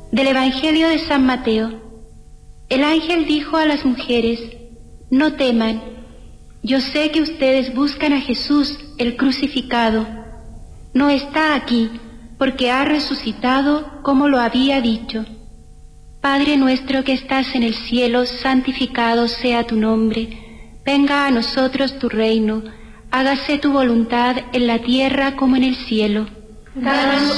Del Evangelio de San Mateo. El ángel dijo a las mujeres: no teman, yo sé que ustedes buscan a Jesús, el crucificado. No está aquí, porque ha resucitado como lo había dicho. Padre nuestro que estás en el cielo, santificado sea tu nombre. Venga a nosotros tu reino, hágase tu voluntad en la tierra como en el cielo. Danos